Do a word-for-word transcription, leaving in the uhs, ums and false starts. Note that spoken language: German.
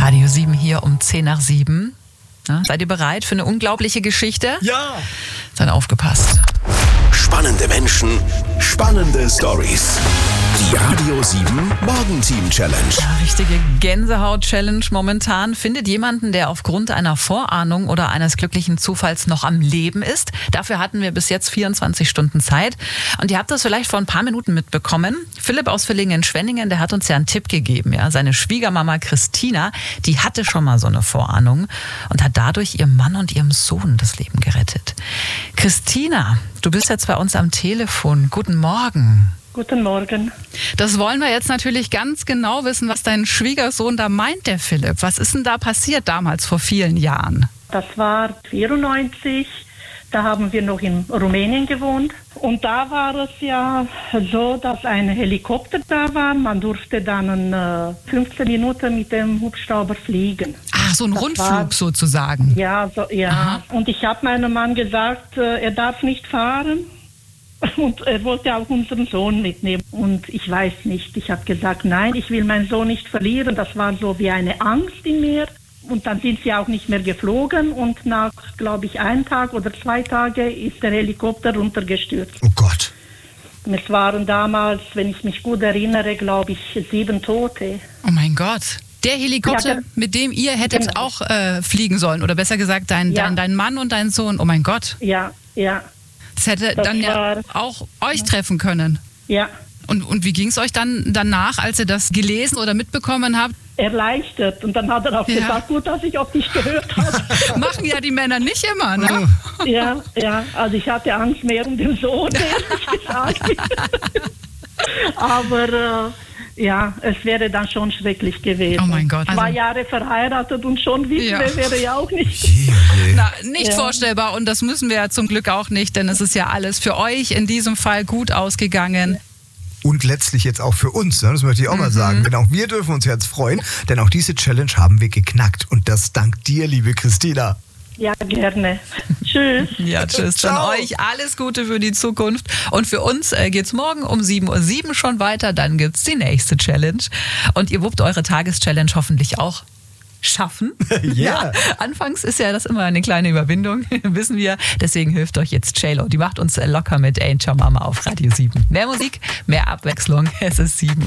Radio sieben hier um zehn nach sieben. Na, seid ihr bereit für eine unglaubliche Geschichte? Ja! Dann aufgepasst. Spannende Menschen, spannende Stories. Die Radio sieben Morgenteam Challenge. Ja, richtige Gänsehaut-Challenge momentan. Findet jemanden, der aufgrund einer Vorahnung oder eines glücklichen Zufalls noch am Leben ist. Dafür hatten wir bis jetzt vierundzwanzig Stunden Zeit. Und ihr habt das vielleicht vor ein paar Minuten mitbekommen. Philipp aus Villingen-Schwenningen, der hat uns ja einen Tipp gegeben. Ja, seine Schwiegermama Christina, die hatte schon mal so eine Vorahnung und hat dadurch ihrem Mann und ihrem Sohn das Leben gerettet. Christina, du bist jetzt bei uns am Telefon. Guten Morgen. Guten Morgen. Das wollen wir jetzt natürlich ganz genau wissen, was dein Schwiegersohn da meint, der Philipp. Was ist denn da passiert damals vor vielen Jahren? Das war vierundneunzig, da haben wir noch in Rumänien gewohnt. Und da war es ja so, dass ein Helikopter da war. Man durfte dann äh, fünfzehn Minuten mit dem Hubschrauber fliegen. Ach, so ein Das Rundflug war, sozusagen. Ja, so, ja. Aha. Und ich habe meinem Mann gesagt, äh, er darf nicht fahren. Und er wollte auch unseren Sohn mitnehmen. Und ich weiß nicht, ich habe gesagt, nein, ich will meinen Sohn nicht verlieren. Das war so wie eine Angst in mir. Und dann sind sie auch nicht mehr geflogen. Und nach, glaube ich, einem Tag oder zwei Tage ist der Helikopter runtergestürzt. Oh Gott. Es waren damals, wenn ich mich gut erinnere, glaube ich, sieben Tote. Oh mein Gott. Der Helikopter, Ja, der- mit dem ihr hättet Genau. auch äh, fliegen sollen. Oder besser gesagt, dein, Ja. dein, dein Mann und dein Sohn. Oh mein Gott. Ja, ja, Das hätte Das dann ja war- auch euch treffen können. ja. Und, und wie ging es euch dann danach, als ihr das gelesen oder mitbekommen habt? Erleichtert. Und dann hat er auch Ja. gesagt, gut, dass ich auf dich gehört habe. Machen ja die Männer nicht immer, ne? Ja, ja, also ich hatte Angst mehr um den Sohn, ehrlich gesagt. Aber äh, ja, es wäre dann schon schrecklich gewesen. Oh mein Gott. Zwei Also- Jahre verheiratet und schon Witwe Ja. wäre ja auch nicht. Na, nicht Ja. vorstellbar und das müssen wir ja zum Glück auch nicht, denn es ist ja alles für euch in diesem Fall gut ausgegangen. Und letztlich jetzt auch für uns, ne? Das möchte ich auch Mhm. mal sagen. Denn auch wir dürfen uns jetzt freuen, denn auch diese Challenge haben wir geknackt. Und das dank dir, liebe Christina. Ja, gerne. Tschüss. Ja, tschüss. Dann Ciao. euch alles Gute für die Zukunft. Und für uns äh, geht's morgen um sieben Uhr sieben schon weiter. Dann gibt's die nächste Challenge. Und ihr wuppt eure Tageschallenge hoffentlich auch schaffen. Ja. Anfangs ist ja das immer eine kleine Überwindung, wissen wir. Deswegen hilft euch jetzt J-Lo. Die macht uns locker mit Ain't Your Mama auf Radio sieben. Mehr Musik, mehr Abwechslung. Es ist sieben.